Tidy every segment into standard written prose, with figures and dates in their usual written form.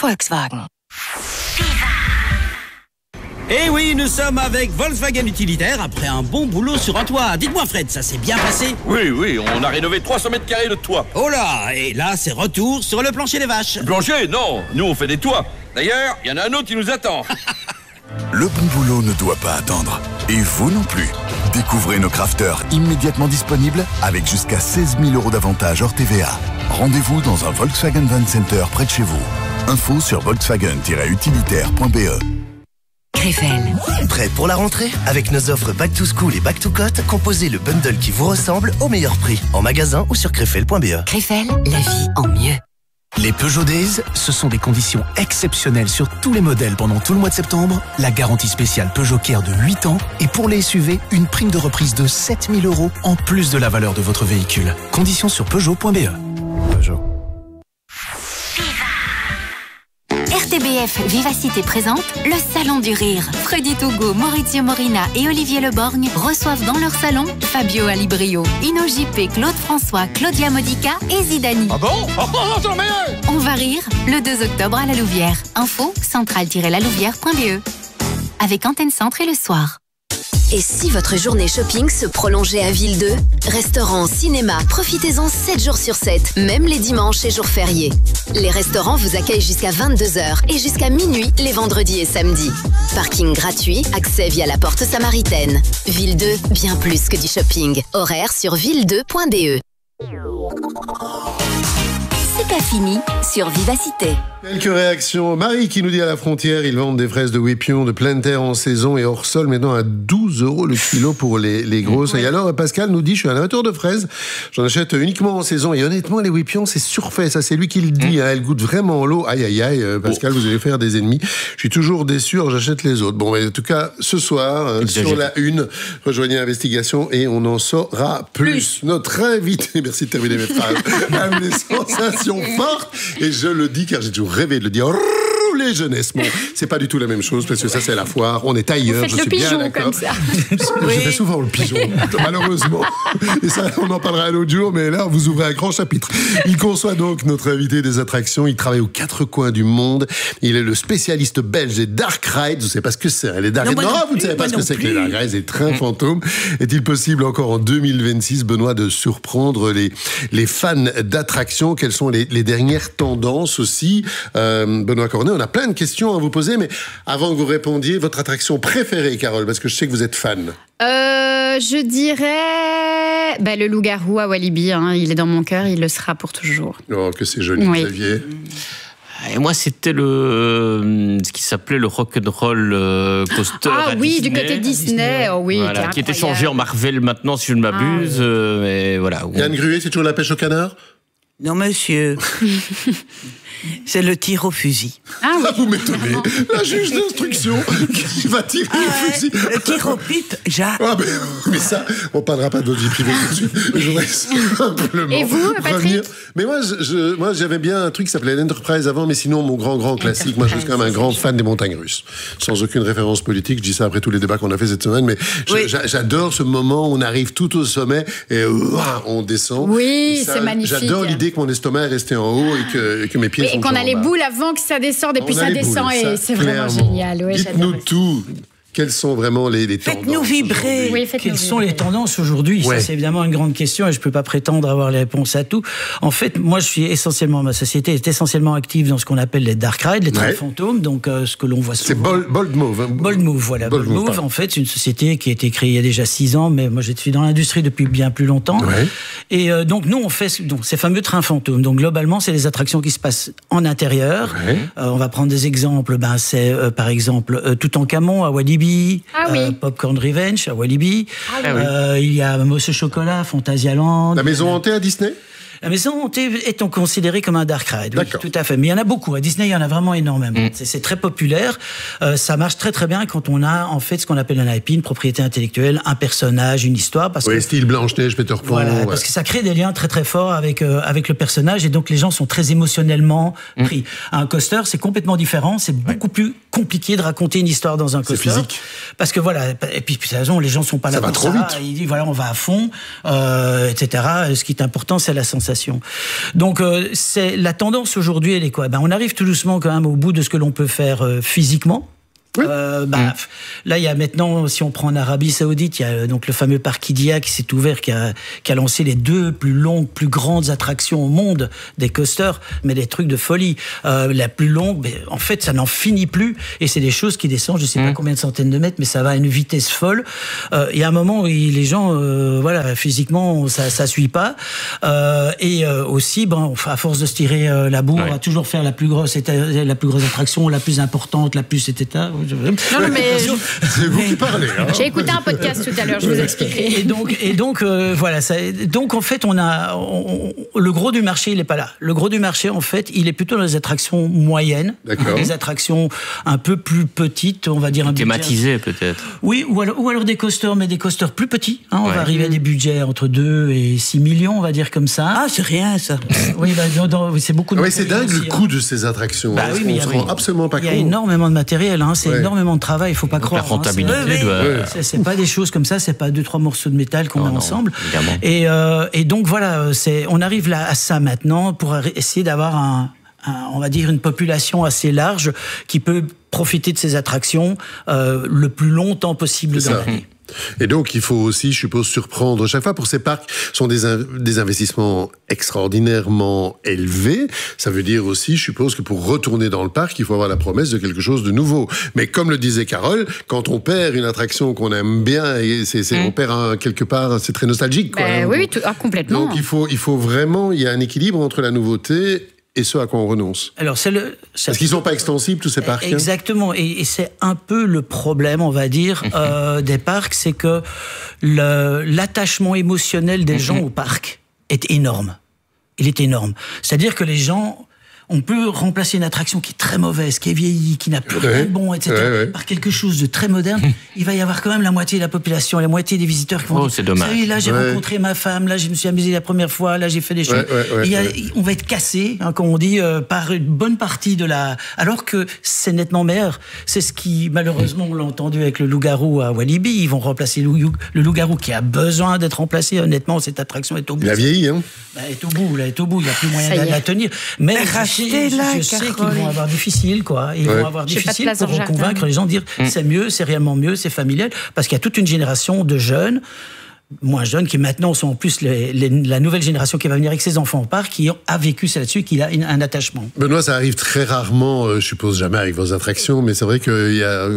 Volkswagen. Eh oui, nous sommes avec Volkswagen Utilitaire après un bon boulot sur un toit. Dites-moi Fred, ça s'est bien passé? Oui, on a rénové 300 mètres carrés de toit. Oh là, et là c'est retour sur le plancher des vaches. Le plancher? Non, nous on fait des toits. D'ailleurs, il y en a un autre qui nous attend. Le bon boulot ne doit pas attendre. Et vous non plus. Découvrez nos crafters immédiatement disponibles avec jusqu'à 16 000 € d'avantages hors TVA. Rendez-vous dans un Volkswagen Van Center près de chez vous. Info sur volkswagen-utilitaire.be. Krefel. Prêt pour la rentrée? Avec nos offres Back to School et Back to Cote, composez le bundle qui vous ressemble au meilleur prix. En magasin ou sur krefel.be. Krefel, la vie en mieux. Les Peugeot Days, ce sont des conditions exceptionnelles sur tous les modèles pendant tout le mois de septembre. La garantie spéciale Peugeot Care de 8 ans et pour les SUV, une prime de reprise de 7 000 € en plus de la valeur de votre véhicule. Conditions sur Peugeot.be. Peugeot. RTBF Vivacité présente le Salon du Rire. Freddy Togo, Maurizio Morina et Olivier Leborgne reçoivent dans leur salon Fabio Alibrio, Ino JP, Claude François, Claudia Modica et Zidani. Ah bon? J'en mets un! On va rire le 2 octobre à la Louvière. Info centrale-lalouvière.be. Avec Antenne Centre et le soir. Et si votre journée shopping se prolongeait à Ville 2? Restaurants, cinéma, profitez-en 7 jours sur 7, même les dimanches et jours fériés. Les restaurants vous accueillent jusqu'à 22h et jusqu'à minuit les vendredis et samedis. Parking gratuit, accès via la porte samaritaine. Ville 2, bien plus que du shopping. Horaire sur ville2.de. C'est pas fini sur Vivacité. Quelques réactions. Marie qui nous dit à la frontière, ils vendent des fraises de Wépion de pleine terre en saison et hors sol maintenant à 12 € le kilo pour les grosses. Et alors Pascal nous dit, je suis un amateur de fraises, j'en achète uniquement en saison et honnêtement les Wépion c'est surfait, ça c'est lui qui le dit, hein. Elle goûte vraiment l'eau. Aïe aïe aïe, Pascal vous allez faire des ennemis. Je suis toujours déçu, alors j'achète les autres. Bon mais en tout cas ce soir sur la une, rejoignez Investigation et on en saura plus. Notre invité, merci de terminer mes phrases, a des sensations fortes et je le dis car j'ai toujours rêvé de le dire. Les jeunesses, bon, c'est pas du tout la même chose parce que ça c'est la foire, on est ailleurs, je suis bien d'accord. Comme ça. Je fais souvent le pigeon, malheureusement. Et ça, on en parlera un autre jour, mais là, vous ouvrez un grand chapitre. Il conçoit donc notre invité des attractions, il travaille aux 4 coins du monde, il est le spécialiste belge des Dark Rides, vous ne savez pas ce que c'est, les Dark Rides. Non, vous ne savez pas ce que c'est que les Dark Rides, les trains fantômes. Est-il possible encore en 2026, Benoît, de surprendre les fans d'attractions? Quelles sont les dernières tendances aussi? Benoît Cornet, on a plein de questions à vous poser, mais avant que vous répondiez, votre attraction préférée, Carole, parce que je sais que vous êtes fan. Je dirais le loup-garou à Walibi. Hein. Il est dans mon cœur, il le sera pour toujours. Oh, que c'est joli, oui. Xavier. Et moi, c'était ce qui s'appelait le Rock'n'Roll Coaster. Ah oui, Disney. du côté Disney. Oh oui, voilà, qui était changé en Marvel maintenant, si je ne m'abuse. Mais voilà. Yann Gruet, c'est toujours la pêche au canard? Non, monsieur. C'est le tir au fusil. Ah oui. Vous m'étonnez. La juge d'instruction qui va tirer au fusil. Le tir au pipe, mais ça, on parlera pas de votre vie privée tout de suite. Je voudrais simplement. Et vous, Patrick? Mais moi, j'avais bien un truc qui s'appelait l'Enterprise avant, mais sinon, mon grand classique, moi, je suis quand même un grand fan des montagnes russes. Sans aucune référence politique, je dis ça après tous les débats qu'on a fait cette semaine, mais j'adore ce moment où on arrive tout au sommet et on descend. Oui, c'est magnifique. J'adore l'idée que mon estomac est resté en haut et que mes pieds et qu'on a les boules avant que ça descende, et puis ça descend, et c'est vraiment génial. Ouais, dites-nous tout. Quelles sont vraiment les tendances? Faites-nous vibrer. Oui, Quelles sont les tendances aujourd'hui? Ça, c'est évidemment une grande question et je ne peux pas prétendre avoir les réponses à tout. En fait, moi, ma société est essentiellement active dans ce qu'on appelle les dark rides, les trains fantômes, donc ce que l'on voit souvent. C'est Bold Move. Hein. Bold Move, voilà. Bold Move, en fait, c'est une société qui a été créée il y a déjà 6 ans, mais moi, je suis dans l'industrie depuis bien plus longtemps. Ouais. Et donc, nous, on fait ces fameux trains fantômes. Donc, globalement, c'est des attractions qui se passent en intérieur. Ouais. On va prendre des exemples. C'est, par exemple, Toutankhamon à Walibi. Ah oui. Popcorn Revenge à Walibi. Il y a Mousse Chocolat, Phantasialand. La maison hantée à Disney? La maison hantée est considérée comme un dark ride, oui, tout à fait. Mais il y en a beaucoup. À Disney, il y en a vraiment énormément. C'est très populaire. Ça marche très très bien quand on a en fait ce qu'on appelle un IP, une propriété intellectuelle, un personnage, une histoire. Parce que, style Blanche-Neige, Peter Pan. Voilà, parce que ça crée des liens très très forts avec le personnage et donc les gens sont très émotionnellement pris. Un coaster, c'est complètement différent. C'est beaucoup plus compliqué de raconter une histoire dans un coaster. C'est physique. Parce que voilà, et puis de toute façon, les gens sont pas là pour ça. Ça va trop vite. Ils disent voilà, on va à fond, etc. Ce qui est important, c'est la sensation. Donc c'est la tendance aujourd'hui, elle est quoi? On arrive tout doucement quand même au bout de ce que l'on peut faire physiquement. Oui. Là, il y a maintenant, si on prend en Arabie Saoudite, il y a donc le fameux parc Qiddiya qui s'est ouvert, qui a lancé les 2 plus longues, plus grandes attractions au monde des coasters, mais des trucs de folie. La plus longue, en fait, ça n'en finit plus, et c'est des choses qui descendent, je sais pas combien de centaines de mètres, mais ça va à une vitesse folle. Il y a un moment où les gens, voilà, physiquement, ça suit pas. Et aussi, à force de se tirer la bourre, on va toujours faire la plus grosse attraction, la plus importante, la plus, etc. Non, mais c'est vous qui parlez. Hein. J'ai écouté un podcast tout à l'heure, je vous expliquerai. Et donc voilà. Donc en fait, le gros du marché, il est pas là. Le gros du marché, en fait, il est plutôt dans les attractions moyennes, des attractions un peu plus petites, on va dire thématisées peut-être. Oui, ou alors des coasters, mais des coasters plus petits. Hein, on va arriver à des budgets entre 2 et 6 millions, on va dire comme ça. Ah, c'est rien ça. Oui, c'est beaucoup de matériel. C'est dingue aussi, le coût de ces attractions. Oui, mais on se rend absolument pas compte. Il y a énormément de matériel. C'est énormément de travail, il faut pas croire. La rentabilité c'est pas des choses comme ça, c'est pas 2-3 morceaux de métal qu'on met ensemble. Et donc voilà, on arrive là à ça maintenant pour essayer d'avoir on va dire une population assez large qui peut profiter de ces attractions le plus longtemps possible dans l'année. Et donc, il faut aussi, je suppose, surprendre chaque fois. Pour ces parcs, ce sont des investissements extraordinairement élevés. Ça veut dire aussi, je suppose, que pour retourner dans le parc, il faut avoir la promesse de quelque chose de nouveau. Mais comme le disait Carole, quand on perd une attraction qu'on aime bien, on perd quelque part, c'est très nostalgique. Quoi, oui, complètement. Donc, il faut vraiment, il y a un équilibre entre la nouveauté et ce à quoi on renonce. Alors parce qu'ils sont pas extensibles tous ces parcs. Exactement, et c'est un peu le problème, on va dire, des parcs, c'est que l'attachement émotionnel des gens au parc est énorme. Il est énorme. C'est-à-dire que les gens, on peut remplacer une attraction qui est très mauvaise, qui est vieillie, qui n'a plus rien de bon, etc., par quelque chose de très moderne. Il va y avoir quand même la moitié de la population, la moitié des visiteurs qui vont dire, c'est dommage. Là, j'ai rencontré ma femme, là, je me suis amusé la première fois, là, j'ai fait des choses. On va être cassé, comme on dit, par une bonne partie de la... Alors que c'est nettement meilleur. C'est ce qui, malheureusement, on l'a entendu avec le loup-garou à Walibi. Ils vont remplacer le loup-garou qui a besoin d'être remplacé. Honnêtement, cette attraction est au bout. Il a vieilli, hein. Elle est au bout, il n'y a plus moyen de la tenir. Mais je sais qu'ils vont avoir difficile, quoi. Ils vont avoir difficile pour convaincre les gens de dire c'est mieux, c'est réellement mieux, c'est familial. Parce qu'il y a toute une génération de jeunes, moins jeunes, qui maintenant sont en plus la nouvelle génération qui va venir avec ses enfants au parc, qui a vécu ça là-dessus, qui a un attachement. Benoît, ça arrive très rarement, je suppose jamais avec vos attractions, mais c'est vrai qu'il y a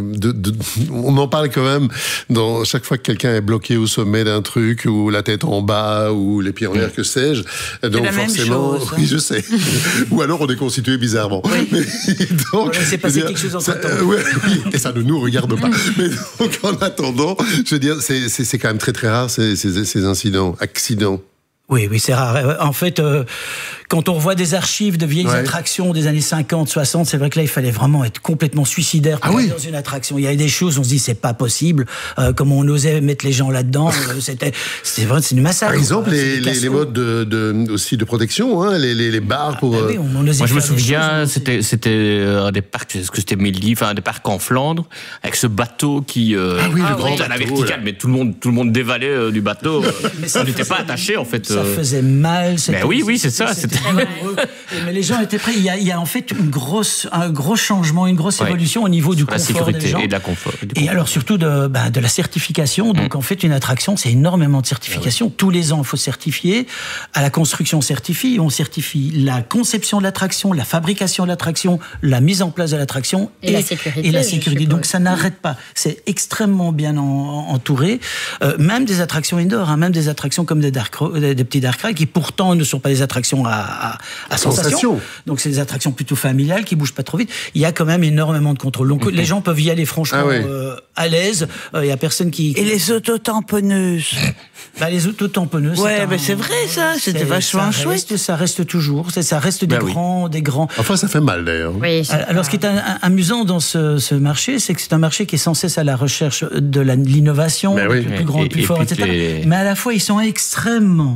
on en parle quand même chaque fois que quelqu'un est bloqué au sommet d'un truc, ou la tête en bas, ou les pieds en l'air, que sais-je. Donc forcément, même chose, oui, je sais. Ou alors on est constitué bizarrement. Oui. Donc, c'est passé quelque chose entre temps. Oui, et ça ne nous regarde pas. Mais donc en attendant, je veux dire, c'est quand même très très rare ces accidents. Oui, c'est rare. En fait, quand on revoit des archives de vieilles attractions des années 50, 60, c'est vrai que là, il fallait vraiment être complètement suicidaire pour aller dans une attraction. Il y avait des choses, on se dit, c'est pas possible. Comment on osait mettre les gens là-dedans, c'est une massacre. Par exemple, les modes aussi de protection, hein, les barres pour... Moi, je me souviens, c'était des parcs, est-ce que c'était Méli, des parcs en Flandre, avec ce bateau qui... le grand à la verticale, mais tout le monde dévalait du bateau. On n'était pas attaché, en fait. Ça faisait mal. Oui, c'est ça. C'était mais les gens étaient prêts. Il y a en fait un gros changement, une grosse évolution au niveau du confort des gens. La sécurité et de la confort. Et alors surtout de la certification. Donc en fait, une attraction, c'est énormément de certification. Tous les ans, il faut certifier. À la construction, on certifie la conception de l'attraction, la fabrication de l'attraction, la mise en place de l'attraction et la sécurité. Donc ça n'arrête pas. C'est extrêmement bien entouré. Même des attractions indoor, même des attractions comme des petits dark rides qui pourtant ne sont pas des attractions à sensation. Donc c'est des attractions plutôt familiales qui bougent pas trop vite. Il y a quand même énormément de contrôle. Donc les gens peuvent y aller franchement à l'aise. Il y a personne qui... Et les autotamponneuses. Les autotamponneuses. C'est vrai ça. C'était vachement chouette. Ça reste toujours. Ça reste des grands. Enfin, ça fait mal d'ailleurs. Oui, alors ce qui est amusant dans ce marché, c'est que c'est un marché qui est sans cesse à la recherche de l'innovation, le plus grand, le plus fort, etc. Mais à la fois, ils sont extrêmement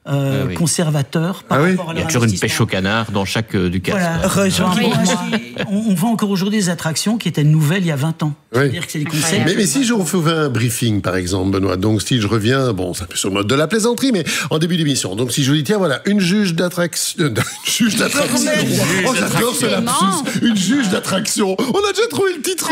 conservateurs par rapport à leur Il y a toujours une investissement. pêche au canard dans chaque Ducasse. Voilà. On vend encore aujourd'hui des attractions qui étaient nouvelles il y a 20 ans. C'est-à-dire que c'est des concepts. Mais si je vous fais un briefing, par exemple, Benoît, donc si je reviens, bon, c'est un peu sur le mode de la plaisanterie, mais en début d'émission. Donc si je vous dis, tiens, voilà, une juge d'attraction. Juge d'attraction. Oh, j'adore ce lapsus. Une juge d'attraction. On a déjà trouvé le titre.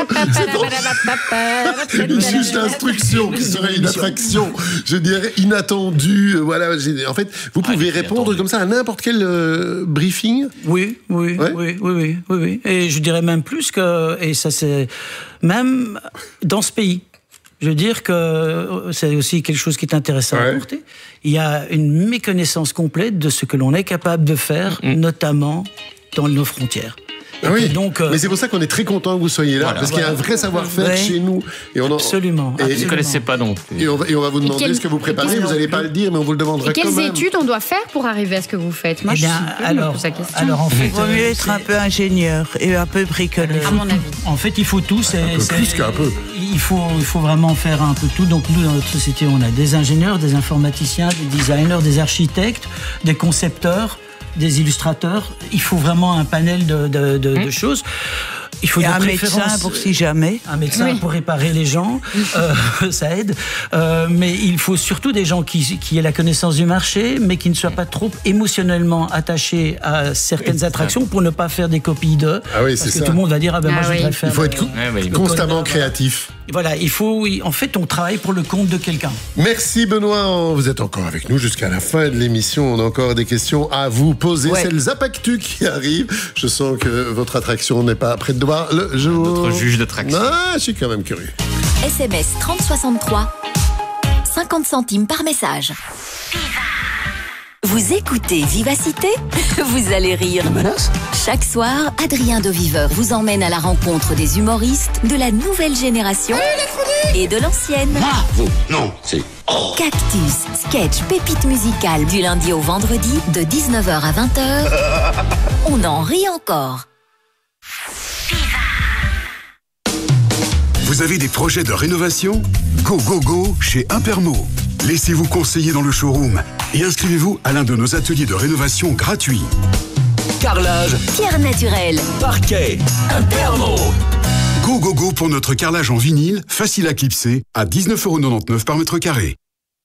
Une juge d'instruction qui serait une attraction, je dirais, inattendue. Voilà. En fait, vous pouvez répondre comme ça à n'importe quel briefing. Oui. Et je dirais même plus que, et ça c'est même dans ce pays. Je veux dire que c'est aussi quelque chose qui est intéressant à apporter. Il y a une méconnaissance complète de ce que l'on est capable de faire, notamment dans nos frontières. Oui, donc, mais c'est pour ça qu'on est très content que vous soyez là, parce qu'il y a un vrai savoir-faire chez nous. Et on absolument. Vous ne connaissez pas non plus. Et on va vous demander ce que vous préparez, vous n'allez pas le dire, mais on vous le demandera quand même. Quelles études on doit faire pour arriver à ce que vous faites? Moi, alors en fait, il vaut mieux être un peu ingénieur et un peu bricoleur. À mon avis. En fait, il faut tout. Plus qu'un peu. Il faut vraiment faire un peu tout. Donc nous, dans notre société, on a des ingénieurs, des informaticiens, des designers, des architectes, des concepteurs, des illustrateurs. Il faut vraiment un panel de choses. Il faut un médecin pour si jamais. Un médecin pour réparer les gens, ça aide. Mais il faut surtout des gens qui aient la connaissance du marché, mais qui ne soient pas trop émotionnellement attachés à certaines attractions pour ne pas faire des copies d'eux. Ah oui, parce que tout le monde va dire, moi je voudrais faire... Il faut être constamment créatif. Voilà, en fait, on travaille pour le compte de quelqu'un. Merci Benoît, vous êtes encore avec nous jusqu'à la fin de l'émission. On a encore des questions à vous poser. C'est le Zapactu qui arrive. Je sens que votre attraction n'est pas prête de voir le jour. Notre juge d'attraction. Ah, je suis quand même curieux. SMS 3063, 50 centimes par message. Vous écoutez Vivacité? Vous allez rire. Chaque soir, Adrien de Viveur vous emmène à la rencontre des humoristes de la nouvelle génération et de l'ancienne. Non, c'est... Cactus, sketch, pépite musicale du lundi au vendredi de 19h à 20h. On en rit encore. Vous avez des projets de rénovation? Go, go, go chez Impermo. Laissez-vous conseiller dans le showroom et inscrivez-vous à l'un de nos ateliers de rénovation gratuits. Carrelage, pierre naturelle, parquet, Impermo. Go, go, go pour notre carrelage en vinyle, facile à clipser, à 19,99 € par mètre carré.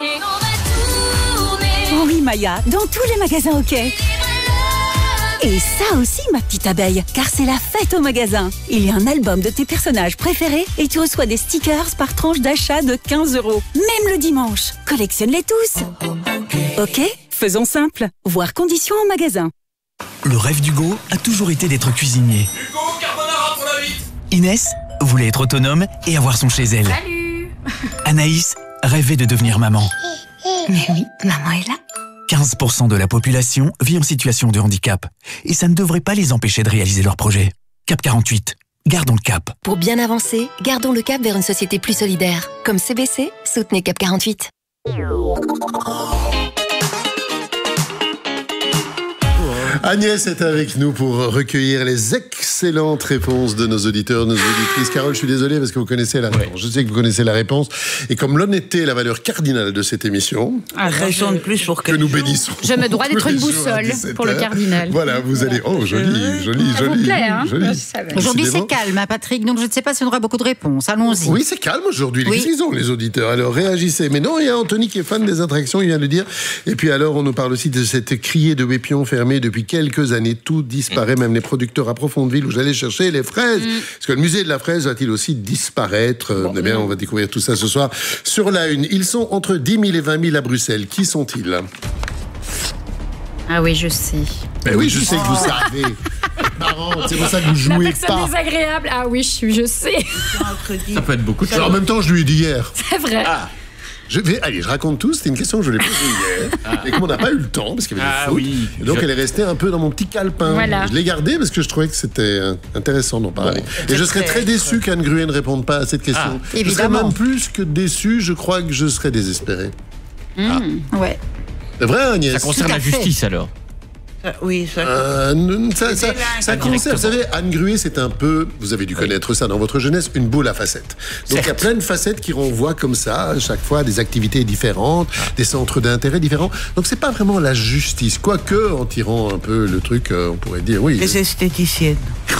Oui, Maya, dans tous les magasins OK. Et ça aussi, ma petite abeille, car c'est la fête au magasin. Il y a un album de tes personnages préférés et tu reçois des stickers par tranche d'achat de 15 €. Même le dimanche. Collectionne-les tous. OK, faisons simple. Voir conditions en magasin. Le rêve d'Hugo a toujours été d'être cuisinier. Hugo, carbonara pour la vite. Inès voulait être autonome et avoir son chez elle. Salut. Anaïs rêvait de devenir maman. Mais oui, maman est là. 15% de la population vit en situation de handicap. Et ça ne devrait pas les empêcher de réaliser leurs projets. Cap 48. Gardons le cap. Pour bien avancer, gardons le cap vers une société plus solidaire. Comme CBC, soutenez Cap 48. Agnès est avec nous pour recueillir les excellentes réponses de nos auditeurs, nos auditrices. Carole, je suis désolé parce que vous connaissez la réponse. Je sais que vous connaissez la réponse. Et comme l'honnêteté est la valeur cardinale de cette émission, raison de plus pour que nous bénissons. Je me dois d'être une boussole pour le cardinal. Voilà, vous allez... Oh, joli, joli, ça joli. Vous plaît, hein joli. Aujourd'hui, c'est calme, hein, Patrick, donc je ne sais pas si on aura beaucoup de réponses. Allons-y. Oui, c'est calme aujourd'hui. Qu'est-ce qu'ils ont, les auditeurs? Alors, réagissez. Mais non, il y a Anthony qui est fan des attractions, il vient de le dire. Et puis alors, on nous parle aussi de cette criée de Wépion fermée depuis quelques années. Tout disparaît, même les producteurs à Profondeville où j'allais chercher les fraises. Est-ce que le musée de la fraise va-t-il aussi disparaître? Eh bien, on va découvrir tout ça ce soir sur la Une. Ils sont entre 10 000 et 20 000 à Bruxelles. Qui sont-ils? Ah oui, je sais. Ben oui, je sais que vous savez. Marrant, c'est pour ça que vous jouez la personne pas. désagréable. Ah oui, je sais. Ça peut être beaucoup de choses. En même temps, je lui ai dit hier. C'est vrai. Allez, je raconte tout. C'était une question que je lui ai posée hier. Et comme on n'a pas eu le temps, parce qu'il y avait des fautes. Oui. Et donc, elle est restée un peu dans mon petit calepin. Voilà. Je l'ai gardée parce que je trouvais que c'était intéressant d'en parler. Et je serais très déçu qu'Anne Gruet ne réponde pas à cette question. Je serais même plus que déçu. Je crois que je serais désespéré. Ouais. C'est vrai, Agnès? Ça concerne la justice, alors? Oui, ça conserve. Vous savez, Anne Gruet, c'est un peu, vous avez dû connaître ça dans votre jeunesse, une boule à facettes. Donc il y a plein de facettes qui renvoient comme ça, à chaque fois, à des activités différentes, des centres d'intérêt différents. Donc c'est pas vraiment la justice. Quoique, en tirant un peu le truc, on pourrait dire, oui. Les esthéticiennes.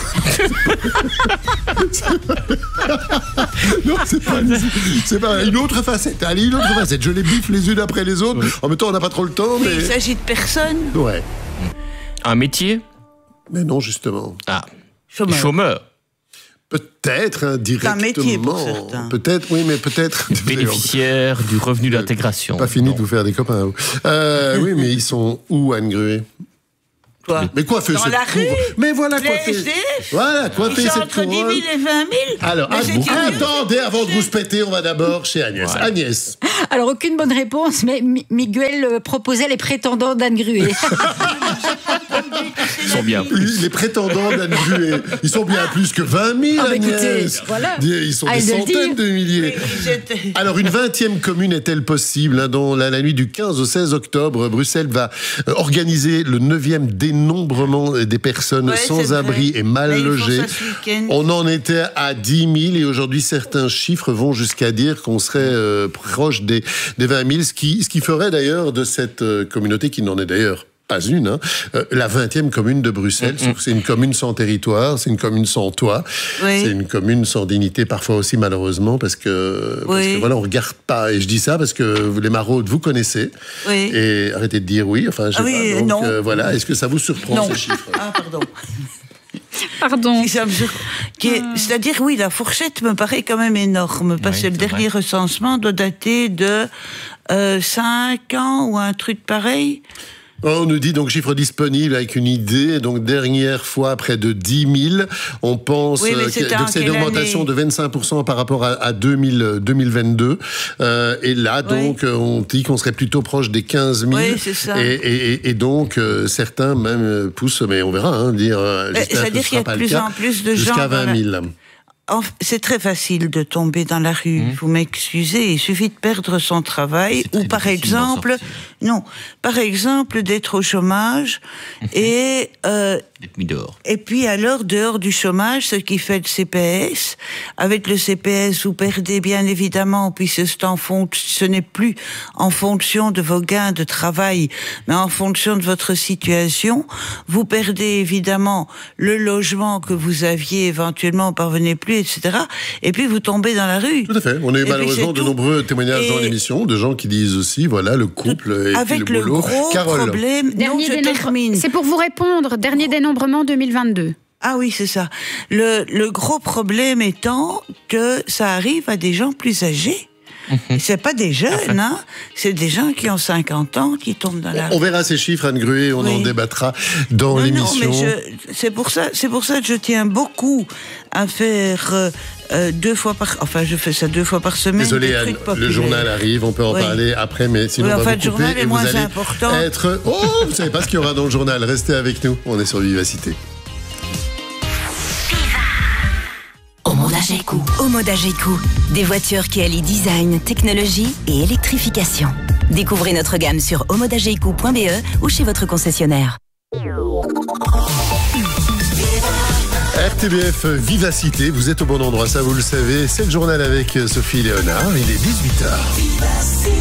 Non, c'est pas une autre facette. Allez, une autre facette. Je les biffe les unes après les autres. En même temps, on n'a pas trop le temps. Mais il s'agit de personnes. Ouais. Un métier? Mais non, justement. Ah. Chômeur. Peut-être indirectement. C'est un métier pour certains. Peut-être, oui, mais peut-être. Bénéficiaire du revenu d'intégration. Pas fini de vous faire des copains. Oui, mais ils sont où, Anne Gruet? Mais quoi fait dans cette la rue? Mais voilà quoi les fait. SDF? Voilà quoi fait cette entre 10 000 et 20 000. Alors, attendez, avant de vous péter, on va d'abord chez Agnès. Ouais. Agnès. Alors, aucune bonne réponse, mais Miguel proposait les prétendants d'Anne Gruet. Ils sont bien plus. Les prétendants d'Anne Gruet, ils sont bien plus que 20 000, Agnès. Écoutez, voilà. Ils sont des centaines de milliers. Alors, une 20e commune est-elle possible dont la nuit du 15 au 16 octobre, Bruxelles va organiser le 9e dénombrement des personnes sans abri et mal logées. On en était à 10 000 et aujourd'hui, certains chiffres vont jusqu'à dire qu'on serait proche des 20 000, ce qui ferait d'ailleurs de cette communauté, qui n'en est d'ailleurs pas une, la 20e commune de Bruxelles. C'est une commune sans territoire, c'est une commune sans toit, c'est une commune sans dignité parfois aussi, malheureusement, parce que voilà, on regarde pas. Et je dis ça parce que les maraudes, vous connaissez. Et arrêtez de dire oui. Enfin, je sais pas. Donc, voilà. Est-ce que ça vous surprend, ces chiffres? Ah, pardon. Pardon. C'est-à-dire, oui, la fourchette me paraît quand même énorme, parce que le dernier recensement doit dater de 5 ans ou un truc pareil. On nous dit donc chiffre disponible avec une idée. Donc dernière fois près de 10 000. On pense que c'est une augmentation de 25% par rapport à 2022. Et là donc on dit qu'on serait plutôt proche des 15 000. Oui, c'est ça. Et donc certains même poussent, mais on verra, dire. C'est-à-dire qu'il y a de plus en plus de gens jusqu'à 20 000. C'est très facile de tomber dans la rue. Vous m'excusez, il suffit de perdre son travail ou par exemple d'être au chômage et d'être mis dehors. Et puis alors dehors du chômage, ce qui fait le CPS. Avec le CPS, vous perdez bien évidemment, puisque ce n'est plus en fonction de vos gains de travail, mais en fonction de votre situation. Vous perdez évidemment le logement que vous aviez éventuellement, parvenez plus, etc. Et puis vous tombez dans la rue. Tout à fait. On a eu malheureusement de nombreux témoignages dans l'émission de gens qui disent aussi, voilà, le couple et avec puis le boulot. Gros problème. Je termine. C'est pour vous répondre. Dernier dénombrement 2022. Ah oui, c'est ça. Le gros problème étant que ça arrive à des gens plus âgés. C'est pas des jeunes, c'est des gens qui ont 50 ans qui tombent dans la rue. On verra ces chiffres, Anne Gruet, on en débattra dans l'émission. Non, mais c'est pour ça que je tiens beaucoup à faire 2 fois par... Enfin, je fais ça 2 fois par semaine. Désolé, Anne, le journal arrive, on peut en parler après, mais sinon on va vous couper. Le journal est moins important. Vous savez pas ce qu'il y aura dans le journal, restez avec nous, on est sur Vivacité. Omodageco, des voitures qui allient design, technologie et électrification. Découvrez notre gamme sur omodageco.be ou chez votre concessionnaire. RTBF Vivacité, vous êtes au bon endroit, ça vous le savez. C'est le journal avec Sophie Léonard, il est 18h.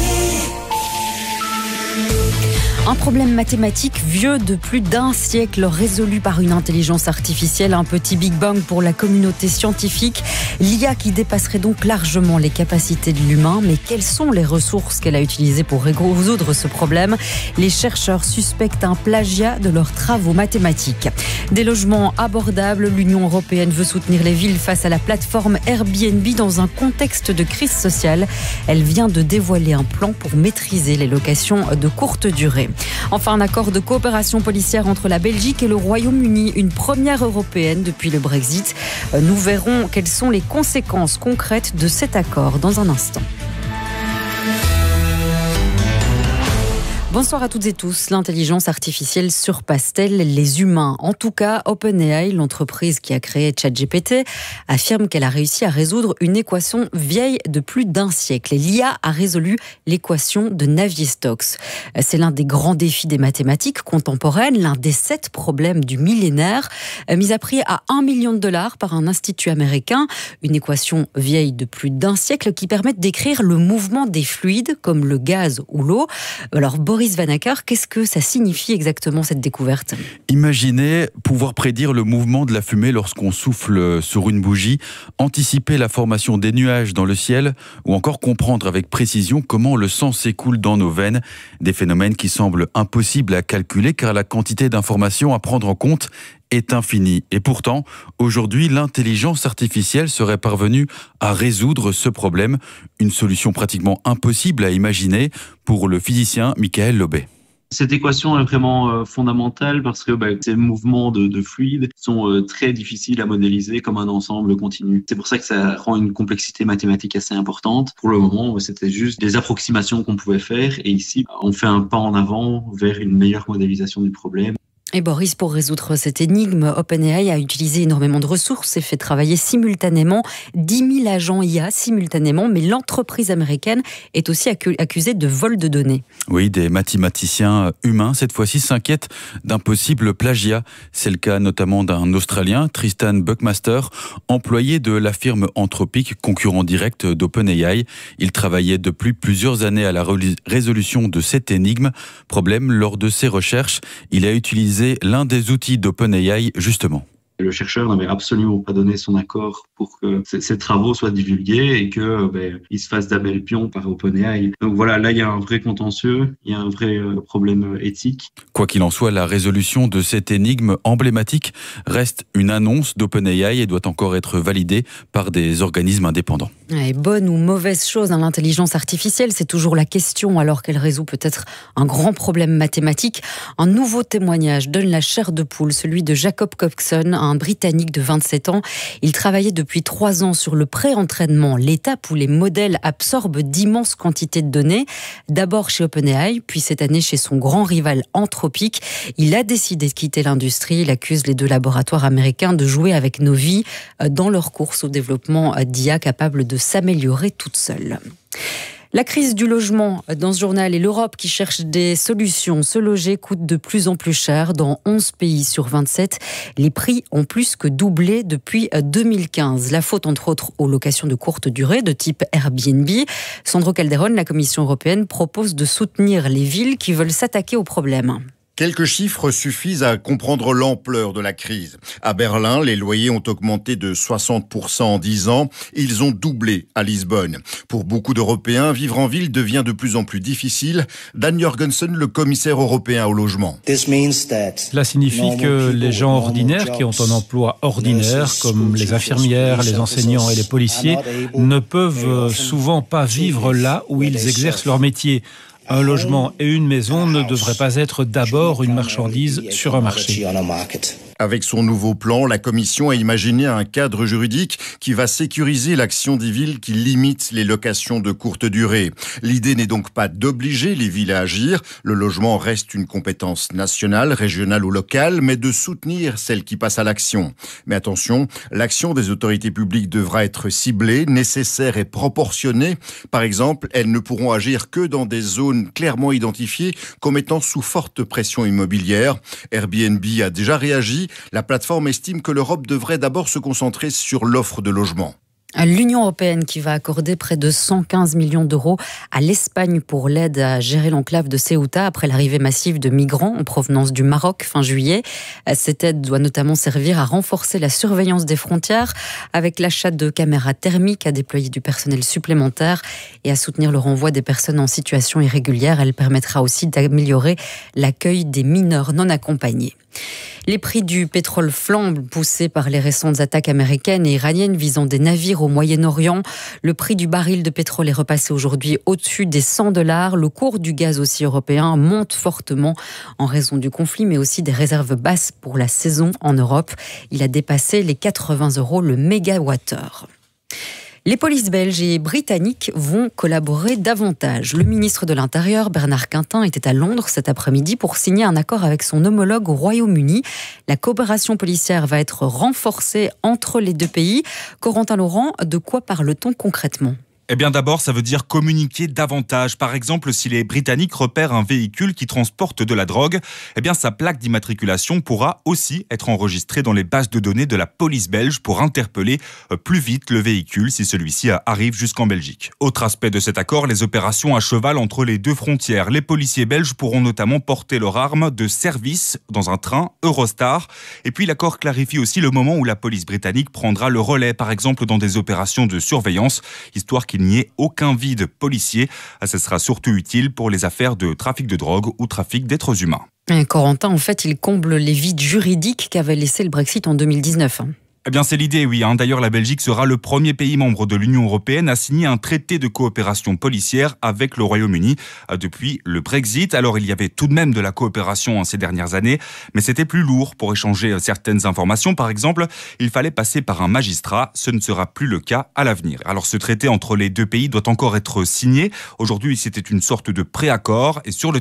Un problème mathématique vieux de plus d'1 siècle, résolu par une intelligence artificielle, un petit Big Bang pour la communauté scientifique. L'IA qui dépasserait donc largement les capacités de l'humain. Mais quelles sont les ressources qu'elle a utilisées pour résoudre ce problème? Les chercheurs suspectent un plagiat de leurs travaux mathématiques. Des logements abordables, l'Union européenne veut soutenir les villes face à la plateforme Airbnb dans un contexte de crise sociale. Elle vient de dévoiler un plan pour maîtriser les locations de courte durée. Enfin, un accord de coopération policière entre la Belgique et le Royaume-Uni, une première européenne depuis le Brexit. Nous verrons quelles sont les conséquences concrètes de cet accord dans un instant. Bonsoir à toutes et tous. L'intelligence artificielle surpasse-t-elle les humains ? En tout cas, OpenAI, l'entreprise qui a créé ChatGPT, affirme qu'elle a réussi à résoudre une équation vieille de plus d'un siècle. Et l'IA a résolu l'équation de Navier-Stokes. C'est l'un des grands défis des mathématiques contemporaines, l'un des 7 problèmes du millénaire, mis à prix à $1 million par un institut américain. Une équation vieille de plus d'un siècle qui permet de décrire le mouvement des fluides, comme le gaz ou l'eau. Alors, Boris Vanacker, qu'est-ce que ça signifie exactement cette découverte ? Imaginez pouvoir prédire le mouvement de la fumée lorsqu'on souffle sur une bougie, anticiper la formation des nuages dans le ciel ou encore comprendre avec précision comment le sang s'écoule dans nos veines. Des phénomènes qui semblent impossibles à calculer car la quantité d'informations à prendre en compte est infinie. Et pourtant, aujourd'hui, l'intelligence artificielle serait parvenue à résoudre ce problème. Une solution pratiquement impossible à imaginer pour le physicien Michael Lobet. Cette équation est vraiment fondamentale parce que ces mouvements de fluides sont très difficiles à modéliser comme un ensemble continu. C'est pour ça que ça rend une complexité mathématique assez importante. Pour le moment, c'était juste des approximations qu'on pouvait faire et ici, on fait un pas en avant vers une meilleure modélisation du problème. Et Boris, pour résoudre cette énigme, OpenAI a utilisé énormément de ressources et fait travailler simultanément 10 000 agents IA simultanément, mais l'entreprise américaine est aussi accusée de vol de données. Oui, des mathématiciens humains, cette fois-ci, s'inquiètent d'un possible plagiat. C'est le cas notamment d'un Australien, Tristan Buckmaster, employé de la firme Anthropic, concurrent direct d'OpenAI. Il travaillait depuis plusieurs années à la résolution de cette énigme. Problème, lors de ses recherches, il a utilisé l'un des outils d'OpenAI, justement. Le chercheur n'avait absolument pas donné son accord pour que ces travaux soient divulgués et qu'il se fasse damer le pion par OpenAI. Donc voilà, là il y a un vrai contentieux, il y a un vrai problème éthique. Quoi qu'il en soit, la résolution de cette énigme emblématique reste une annonce d'OpenAI et doit encore être validée par des organismes indépendants. Et bonne ou mauvaise chose, l'intelligence artificielle, c'est toujours la question, alors qu'elle résout peut-être un grand problème mathématique. Un nouveau témoignage donne la chair de poule, celui de Jacob Coxon, un Britannique de 27 ans. Il travaillait depuis 3 ans sur le pré-entraînement, l'étape où les modèles absorbent d'immenses quantités de données. D'abord chez OpenAI, puis cette année chez son grand rival Anthropic. Il a décidé de quitter l'industrie. Il accuse les 2 laboratoires américains de jouer avec nos vies dans leur course au développement d'IA capable de s'améliorer toute seule. La crise du logement dans ce journal et l'Europe qui cherche des solutions. Se loger coûte de plus en plus cher. Dans 11 pays sur 27, les prix ont plus que doublé depuis 2015. La faute, entre autres, aux locations de courte durée de type Airbnb. Sandro Calderon, la Commission européenne, propose de soutenir les villes qui veulent s'attaquer au problème. Quelques chiffres suffisent à comprendre l'ampleur de la crise. À Berlin, les loyers ont augmenté de 60% en 10 ans. Ils ont doublé à Lisbonne. Pour beaucoup d'Européens, vivre en ville devient de plus en plus difficile. Dan Jorgensen, le commissaire européen au logement. Cela signifie que les gens ordinaires qui ont un emploi ordinaire, comme les infirmières, les enseignants et les policiers, ne peuvent souvent pas vivre là où ils exercent leur métier. Un logement et une maison ne devraient pas être d'abord une marchandise sur un marché. Avec son nouveau plan, la Commission a imaginé un cadre juridique qui va sécuriser l'action des villes qui limitent les locations de courte durée. L'idée n'est donc pas d'obliger les villes à agir. Le logement reste une compétence nationale, régionale ou locale, mais de soutenir celles qui passent à l'action. Mais attention, l'action des autorités publiques devra être ciblée, nécessaire et proportionnée. Par exemple, elles ne pourront agir que dans des zones clairement identifiées comme étant sous forte pression immobilière. Airbnb a déjà réagi. La plateforme estime que l'Europe devrait d'abord se concentrer sur l'offre de logement. L'Union européenne qui va accorder près de 115 millions d'euros à l'Espagne pour l'aide à gérer l'enclave de Ceuta après l'arrivée massive de migrants en provenance du Maroc fin juillet. Cette aide doit notamment servir à renforcer la surveillance des frontières avec l'achat de caméras thermiques, à déployer du personnel supplémentaire et à soutenir le renvoi des personnes en situation irrégulière. Elle permettra aussi d'améliorer l'accueil des mineurs non accompagnés. Les prix du pétrole flambent, poussés par les récentes attaques américaines et iraniennes visant des navires au Moyen-Orient. Le prix du baril de pétrole est repassé aujourd'hui au-dessus des $100. Le cours du gaz aussi européen monte fortement en raison du conflit, mais aussi des réserves basses pour la saison en Europe. Il a dépassé les 80 € le mégawattheure. Les polices belges et britanniques vont collaborer davantage. Le ministre de l'Intérieur, Bernard Quintin, était à Londres cet après-midi pour signer un accord avec son homologue au Royaume-Uni. La coopération policière va être renforcée entre les deux pays. Corentin Laurent, de quoi parle-t-on concrètement ? Eh bien d'abord, ça veut dire communiquer davantage. Par exemple, si les Britanniques repèrent un véhicule qui transporte de la drogue, eh bien sa plaque d'immatriculation pourra aussi être enregistrée dans les bases de données de la police belge pour interpeller plus vite le véhicule si celui-ci arrive jusqu'en Belgique. Autre aspect de cet accord, les opérations à cheval entre les deux frontières. Les policiers belges pourront notamment porter leur arme de service dans un train Eurostar. Et puis l'accord clarifie aussi le moment où la police britannique prendra le relais, par exemple dans des opérations de surveillance, histoire qu'il n'y ait aucun vide policier. Ce sera surtout utile pour les affaires de trafic de drogue ou trafic d'êtres humains. Et Corentin, en fait, il comble les vides juridiques qu'avait laissé le Brexit en 2019. Eh bien, c'est l'idée, oui. D'ailleurs, la Belgique sera le premier pays membre de l'Union européenne à signer un traité de coopération policière avec le Royaume-Uni depuis le Brexit. Alors, il y avait tout de même de la coopération ces dernières années, mais c'était plus lourd pour échanger certaines informations. Par exemple, il fallait passer par un magistrat. Ce ne sera plus le cas à l'avenir. Alors, ce traité entre les deux pays doit encore être signé. Aujourd'hui, c'était une sorte de préaccord et sur le